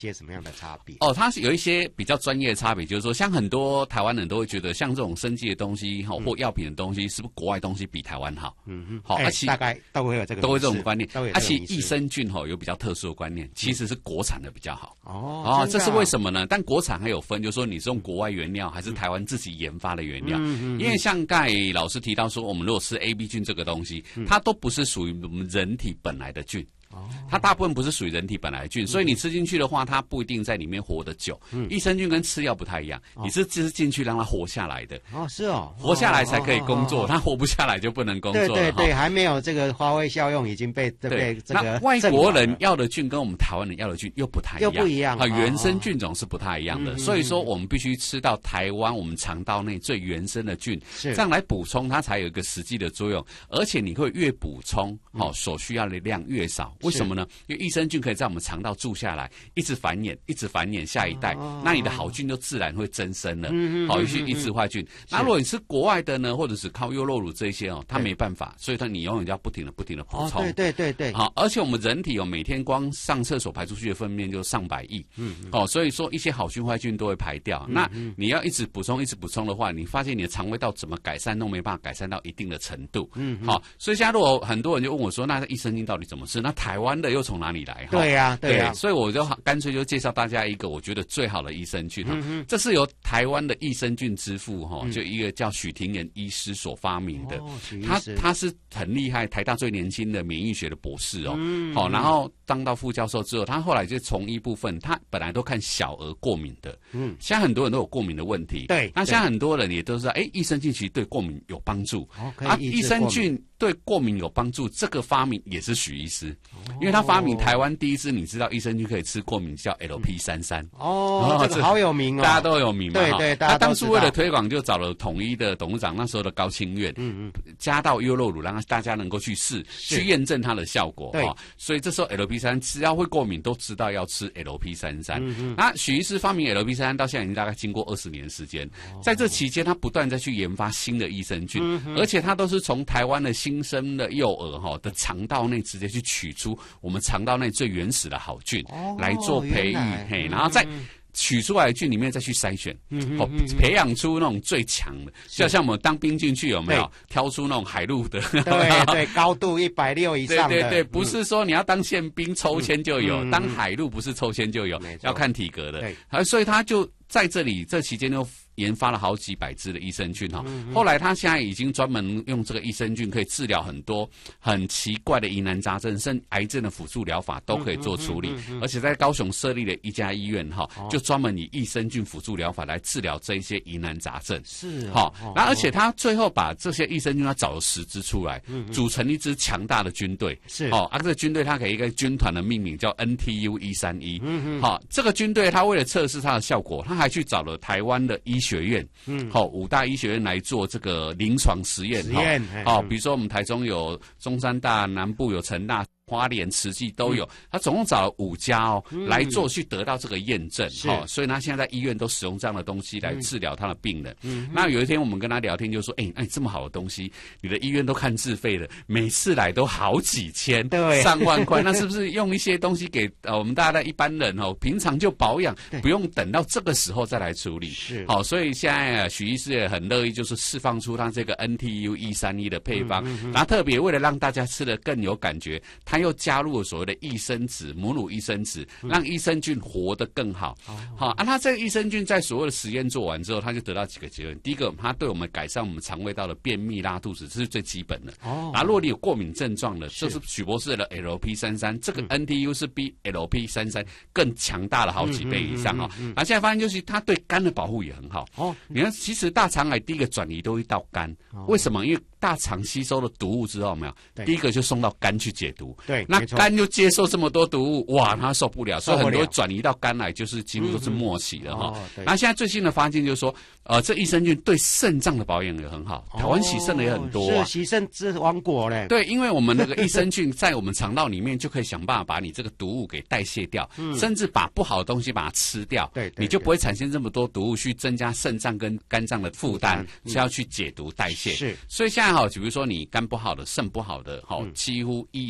些什么样的差别？ 哦，它是有一些比较专业的差别，就是说，像很多台湾人都会觉得，像这种生技的东西或药品的东西，是不是国外东西比台湾好？好， 大概都会有这个， 都会这种观念。 而且益生菌有比较特殊的观念，其实是国产的比较好。这是这为什么呢？但国产还有分，就是说你是用国外原料还是台湾自己研发的原料。因为像刚才老师提到说，我们如果吃 AB 菌这个东西，它都不是属于我们人体本来的菌。它大部分不是属于人体本来的菌，所以你吃进去的话，它不一定在里面活得久。益生菌跟吃药不太一样，你是吃进去让它活下来的。 是哦， 活下来才可以工作，它活不下来就不能工作了。 对，还没有这个发挥效用，已经被这个。 那外国人要的菌跟我们台湾人要的菌又不太一样， 又不一样啊，原生菌种是不太一样的。所以说，我们必须吃到台湾我们肠道内最原生的菌，这样来补充它才有一个实际的作用。而且你会越补充，所需要的量越少。为什么呢？因为益生菌可以在我们肠道住下来，一直繁衍，一直繁衍下一代，那你的好菌就自然会增生了。好，去抑制坏菌。那如果你吃国外的呢，或者是靠优酪乳这些它没办法，所以你永远要不停的补充。 对。 好，而且我们人体每天光上厕所排出去的粪便就上百亿。所以说一些好菌坏菌都会排掉。那你要一直补充的话，你发现你的肠胃道怎么改善都没办法改善到一定的程度。好，所以现在如果很多人就问我说，那益生菌到底怎么吃？那台湾的又从哪里来？ 对呀， 所以我就干脆就介绍大家一个我觉得最好的益生菌。这是由台湾的益生菌之父就一个叫许廷炎医师所发明的。他是很厉害，台大最年轻的免疫学的博士然后当到副教授之后，他后来就从医部分，他本来都看小儿过敏的。现在很多人都有过敏的问题。 对， 那现在很多人也都知道，益生菌其实对过敏有帮助。益生菌对过敏有帮助，这个发明也是许医师，因为他发明台湾第一支你知道益生菌可以吃过敏叫 LP33。 这个好有名哦， 大家都有名嘛。 对， 他当初为了推广，就找了统一的董事长那时候的高清院，加到优酪乳，让大家能够去试，去验证它的效果。所以这时候 LP33只要会过敏都知道要吃 LP33。那许医师发明 LP33到现在已经大概经过20年时间，在这期间他不断再去研发新的益生菌，而且他都是从台湾的新生的幼儿的肠道内直接去取出我们肠道内最原始的好菌来做培育，然后再取出来的菌里面再去筛选，培养出那种最强的，就像我们当兵进去有没有挑出那种海陆的？ 对，高度160以上的。 对，不是说你要当宪兵抽签就有，当海陆不是抽签就有，要看体格的。所以他就在这里这期间就研发了好几百支的益生菌后来他现在已经专门用这个益生菌可以治疗很多很奇怪的疑难杂症，甚至癌症的辅助疗法都可以做处理。而且在高雄设立了一家医院就专门以益生菌辅助疗法来治疗这一些疑难杂症。那而且他最后把这些益生菌他找了10支出来，组成一支强大的军队。这个军队他给一个军团的命名叫 NTU131。这个军队他为了测试它的效果，他还去找了台湾的医学院，5大医学院来做这个临床实验。比如说我们台中有中山大，南部有成大，花莲、慈济都有，他总共找了5家来做，去得到这个验证。所以他现在在医院都使用这样的东西来治疗他的病人。那有一天我们跟他聊天，就说：那你这么好的东西，你的医院都看自费的，每次来都好几千、上万块，那是不是用一些东西给我们大家的一般人平常就保养，不用等到这个时候再来处理？所以现在许医师也很乐意，就是释放出他这个 NTU131的配方，然后特别为了让大家吃得更有感觉，他又加入了所谓的益生质、母乳益生质，让益生菌活得更好。他这个益生菌在所有的实验做完之后，他就得到几个结论。第一个，它对我们改善我们肠胃道的便秘、拉肚子，这是最基本的。然后如果你有过敏症状的，这是许博士的 LP33，这个 NTU 是比 LP33更强大了好几倍以上那现在发现就是它对肝的保护也很好。你看，其实大肠癌第一个转移都会到肝，为什么？因为大肠吸收了毒物之后，有没有？第一个就送到肝去解毒。那肝就接受这么多毒物，哇，它受不了，所以很多转移到肝来，就是几乎都是末期的那现在最新的发现就是说，这益生菌对肾脏的保养也很好。台湾洗肾的也很多是洗肾之王国嘞。 对，因为我们那个益生菌在我们肠道里面就可以想办法把你这个毒物给代谢掉，甚至把不好的东西把它吃掉，你就不会产生这么多毒物去增加肾脏跟肝脏的负担，是要去解毒代谢。所以现在比如说你肝不好的、肾不好的，几乎医生都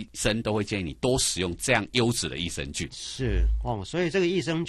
都会建议你多使用这样优质的益生菌。 是哦，所以这个益生菌